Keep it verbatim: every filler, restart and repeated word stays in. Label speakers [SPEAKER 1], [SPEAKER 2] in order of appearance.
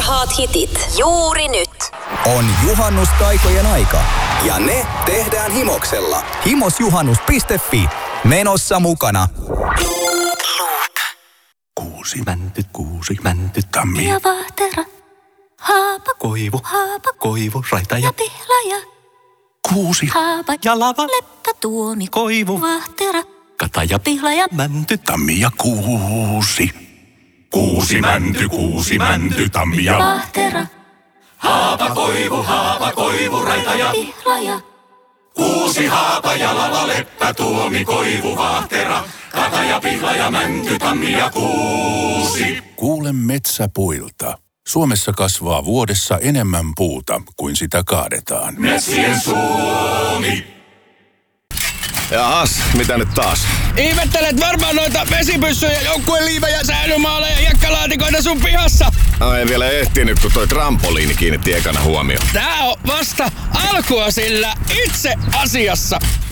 [SPEAKER 1] Parhaat hitit juuri nyt.
[SPEAKER 2] On juhannustaikojen aika ja ne tehdään Himoksella. himosjuhannus piste fi. Menossa mukana.
[SPEAKER 3] Kuusi mänty, kuusi mänty, tammi.
[SPEAKER 4] Ja vahtera, haapa,
[SPEAKER 3] Koivu,
[SPEAKER 4] haapa,
[SPEAKER 3] koivu, raita ja
[SPEAKER 4] ja pihlaja.
[SPEAKER 3] kuusi.
[SPEAKER 4] Haapa,
[SPEAKER 3] Ja lava,
[SPEAKER 4] leppä, tuomi,
[SPEAKER 3] koivu,
[SPEAKER 4] vahtera,
[SPEAKER 3] kata ja
[SPEAKER 4] pihlaja.
[SPEAKER 3] mänty, tammi ja kuusi. Kuusi mänty, kuusi mänty, tammi ja
[SPEAKER 4] Vahtera,
[SPEAKER 3] haapa, koivu, haapa, koivu, raita ja
[SPEAKER 4] pihlaja.
[SPEAKER 3] kuusi. Haapa ja lava, leppä, tuomi, koivu, vahtera, kata ja pihla ja mänty, tammi ja kuusi.
[SPEAKER 5] Kuule metsäpuilta. Suomessa kasvaa vuodessa enemmän puuta kuin sitä kaadetaan.
[SPEAKER 3] Metsien Suomi.
[SPEAKER 6] Jahas, mitä nyt taas?
[SPEAKER 7] Ihmettelet varmaan noita vesipyssyjä, joukkueliivejä, säilymaaleja ja jakkalaatikoita sun pihassa.
[SPEAKER 6] No en vielä ehtinyt, kun toi trampoliini kiinnitti ekana huomioon.
[SPEAKER 7] Tää on vasta alkua sillä itse asiassa.